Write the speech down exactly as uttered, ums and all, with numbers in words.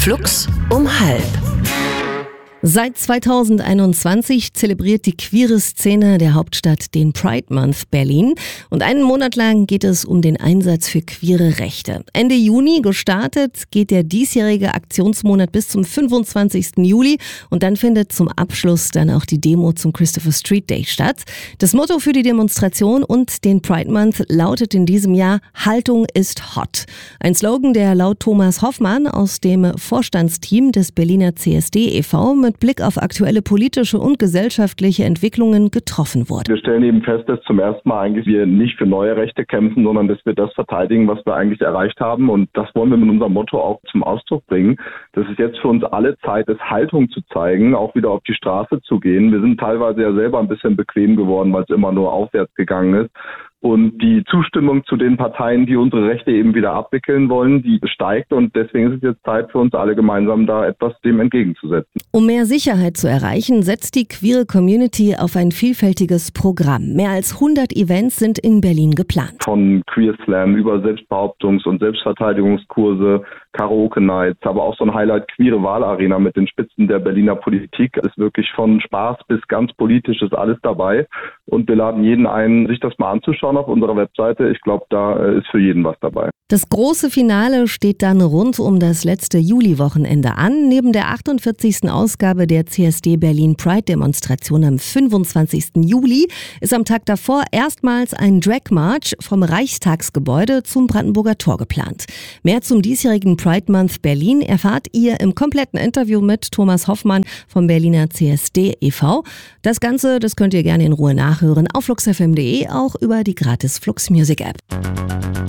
Flux um halb. Seit zweitausendeinundzwanzig zelebriert die queere Szene der Hauptstadt den Pride Month Berlin und einen Monat lang geht es um den Einsatz für queere Rechte. Ende Juni gestartet geht der diesjährige Aktionsmonat bis zum fünfundzwanzigsten Juli und dann findet zum Abschluss dann auch die Demo zum Christopher Street Day statt. Das Motto für die Demonstration und den Pride Month lautet in diesem Jahr: Haltung ist hot. Ein Slogan, der laut Thomas Hoffmann aus dem Vorstandsteam des Berliner C S D e V mit Blick auf aktuelle politische und gesellschaftliche Entwicklungen getroffen wurde. Wir stellen eben fest, dass zum ersten Mal eigentlich wir nicht für neue Rechte kämpfen, sondern dass wir das verteidigen, was wir eigentlich erreicht haben. Und das wollen wir mit unserem Motto auch zum Ausdruck bringen. Das ist jetzt für uns alle Zeit, es Haltung zu zeigen, auch wieder auf die Straße zu gehen. Wir sind teilweise ja selber ein bisschen bequem geworden, weil es immer nur aufwärts gegangen ist. Und die Zustimmung zu den Parteien, die unsere Rechte eben wieder abwickeln wollen, die steigt. Und deswegen ist es jetzt Zeit für uns alle gemeinsam, da etwas dem entgegenzusetzen. Um mehr Sicherheit zu erreichen, setzt die queere Community auf ein vielfältiges Programm. Mehr als hundert Events sind in Berlin geplant. Von Queer Slam über Selbstbehauptungs- und Selbstverteidigungskurse, Karaoke Nights, aber auch so ein Highlight queere Wahlarena mit den Spitzen der Berliner Politik. Ist wirklich von Spaß bis ganz politisch ist alles dabei. Und wir laden jeden ein, sich das mal anzuschauen auf unserer Webseite. Ich glaube, da ist für jeden was dabei. Das große Finale steht dann rund um das letzte Juli-Wochenende an. Neben der achtundvierzigsten Ausgabe der C S D Berlin Pride-Demonstration am fünfundzwanzigsten Juli ist am Tag davor erstmals ein Drag-March vom Reichstagsgebäude zum Brandenburger Tor geplant. Mehr zum diesjährigen Pride Month Berlin erfahrt ihr im kompletten Interview mit Thomas Hoffmann vom Berliner C S D e V. Das Ganze, das könnt ihr gerne in Ruhe nachhören auf flux f m punkt de, auch über die gratis Flux Music App.